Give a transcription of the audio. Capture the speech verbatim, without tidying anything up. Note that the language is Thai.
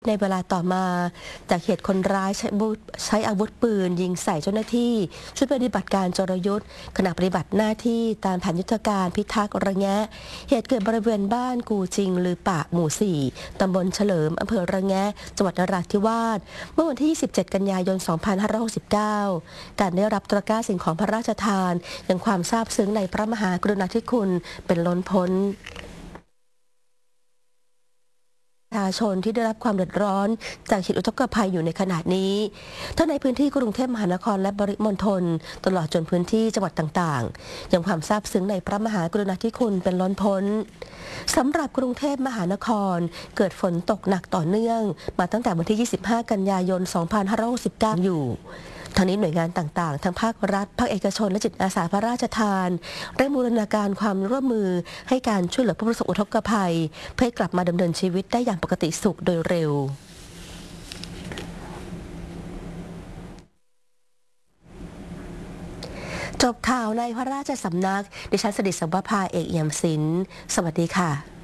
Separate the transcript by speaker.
Speaker 1: ในเวลาต่อมาจากเหตุคนร้ายใช้อาวุธใช้อาวุธปืนยิงใส่เจ้าหน้าที่ชุดปฏิบัติการจรยุทธ์ขณะปฏิบัติหน้าที่ตามแผนยุทธการพิทักษ์ระแงะเหตุเกิดบริเวณบ้านกูจิงลือปะหมู่สี่ตำบลเฉลิมอำเภอระแงะจังหวัดนราธิวาสเมื่อวันที่ยี่สิบเจ็ดกันยายนสองพันห้าร้อยหกสิบเก้าการได้รับตะกร้าสิ่งของพระราชทานยังความซาบซึ้งในพระมหากรุณาธิคุณเป็นล้นพ้นประชาชนที่ได้รับความเดือดร้อนจากเหตุอุทกภัยอยู่ในขณะนี้ทั้งในพื้นที่กรุงเทพมหานครและปริมณฑลตลอดจนพื้นที่จังหวัดต่างๆยังความซาบซึ้งในพระมหากรุณาธิคุณเป็นล้นพ้นสำหรับกรุงเทพมหานครเกิดฝนตกหนักต่อเนื่องมาตั้งแต่วันที่ยี่สิบห้ากันยายนสองพันห้าร้อยหกสิบเก้าอยู่ทั้งนี้หน่วยงานต่างๆทั้งภาครัฐภาคเอกชนและจิตอาสาพระราชทานได้บูรณาการความร่วมมือให้การช่วยเหลือผู้ประสบอุทกภัยเพื่อให้กลับมาดำเนินชีวิตได้อย่างปกติสุขโดยเร็วจบข่าวในพระราชสำนักดิฉันสดิษฐ์สัมภภาเอกเอี่ยมศิลป์สวัสดีค่ะ